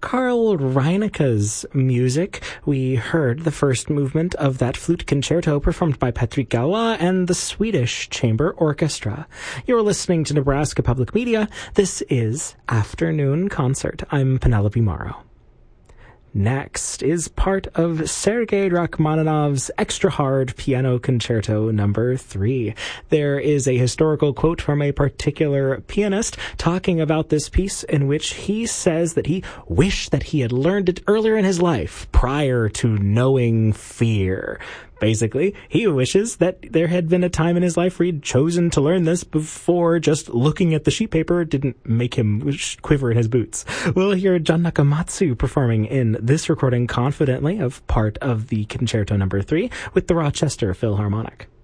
Carl Reineke's music. We heard the first movement of that flute concerto performed by Patrick Galois and the Swedish Chamber Orchestra. You're listening to Nebraska Public Media. This is Afternoon Concert. I'm Penelope Morrow. Next is part of Sergei Rachmaninoff's Extra Hard Piano Concerto No. 3. There is a historical quote from a particular pianist talking about this piece in which he says that he wished that he had learned it earlier in his life, prior to knowing fear. Basically, he wishes that there had been a time in his life where he'd chosen to learn this before just looking at the sheet paper didn't make him quiver in his boots. We'll hear John Nakamatsu performing in this recording confidently of part of the Concerto No. 3 with the Rochester Philharmonic.